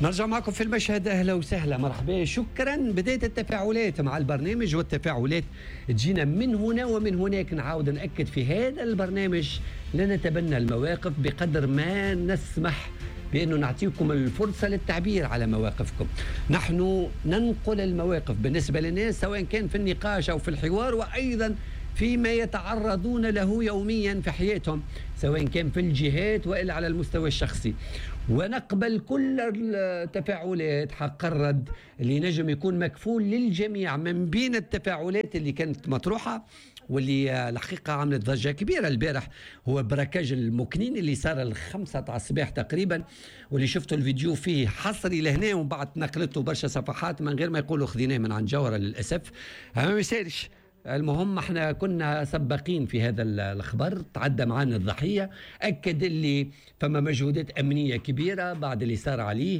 نرجع معكم في المشهد. أهلا وسهلا، مرحبا، شكرا. بداية التفاعلات مع البرنامج، والتفاعلات تجينا من هنا ومن هناك. نعاود نأكد في هذا البرنامج لا نتبنى المواقف بقدر ما نسمح بأنه نعطيكم الفرصة للتعبير على مواقفكم. نحن ننقل المواقف بالنسبة للناس، سواء كان في النقاش أو في الحوار، وأيضا فيما يتعرضون له يوميا في حياتهم، سواء كان في الجهات وإلا على المستوى الشخصي. ونقبل كل التفاعلات. حق الرد اللي نجم يكون مكفول للجميع من بين التفاعلات اللي كانت مطروحة واللي الحقيقة عملت ضجة كبيرة البارح، هو براكاج المكنين اللي صار 5 تاع الصباح تقريبا، واللي شفتوا الفيديو فيه حصري لهنا ومن بعد نقلته برشا صفحات من غير ما يقولوا خذيناه من عن جوهرة للأسف. ما يسالش. المهم احنا كنا سباقين في هذا الخبر. تعدى معنا الضحية، أكد اللي فما مجهودات أمنية كبيرة بعد اللي صار عليه،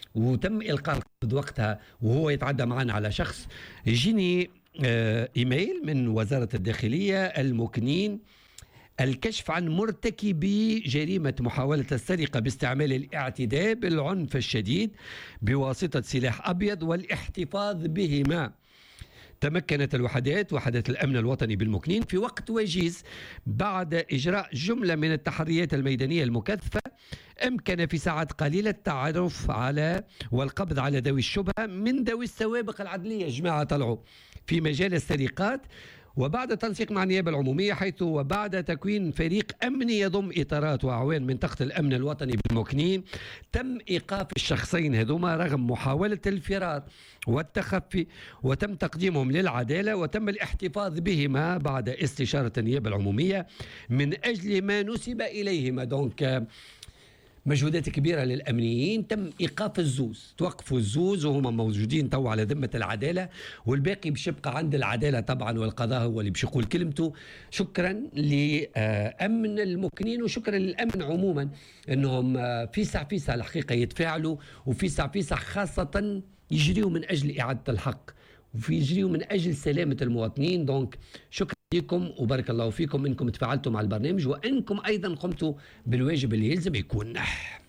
وتم إلقاء القبض وقتها وهو يتعدى معنا على شخص. يجيني إيميل من وزارة الداخلية: المكنين، الكشف عن مرتكبي جريمة محاولة السرقة باستعمال الاعتداء بالعنف الشديد بواسطة سلاح أبيض والاحتفاظ بهما. تمكنت وحدات الأمن الوطني بالمكنين في وقت وجيز بعد إجراء جملة من التحريات الميدانية المكثفة، أمكن في ساعات قليلة التعرف على والقبض على ذوي الشبهة من ذوي السوابق العدلية. جماعة طلعوا في مجال السرقات، وبعد تنسيق مع النيابة العمومية، حيث وبعد تكوين فريق أمني يضم إطارات وأعوان من طاقة الأمن الوطني بالمكنين، تم إيقاف الشخصين هذوما رغم محاولة الفرار والتخفي، وتم تقديمهم للعدالة، وتم الاحتفاظ بهما بعد استشارة النيابة العمومية من أجل ما نسب إليهما. دونك مجهودات كبيرة للأمنيين. تم إيقاف الزوز، توقفوا الزوز وهم موجودين تو على ذمة العدالة، والباقي باش يبقى عند العدالة طبعا، والقضاء هو اللي باش يقول كلمته. شكرا لأمن المكنين، وشكرا للأمن عموما أنهم في ساعة الحقيقة يتفاعلوا، وفي ساعة خاصة يجريوا من أجل إعادة الحق، وفي يجريوا من أجل سلامة المواطنين. دونك شكرا لكم وبارك الله فيكم انكم تفاعلتوا مع البرنامج، وانكم ايضا قمتوا بالواجب اللي يلزم يكون.